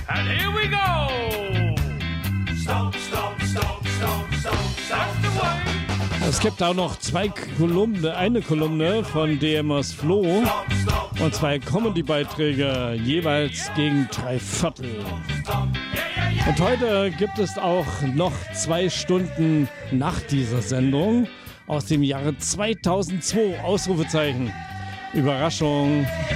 And here we go! Stomp, stomp, stomp, stomp, stomp, that's the way! Es gibt auch noch eine Kolumne von DMS Flo und 2 Comedy-Beiträge, jeweils gegen 3/4. Und heute gibt es auch noch 2 Stunden nach dieser Sendung aus dem Jahre 2002, Ausrufezeichen. Überraschung.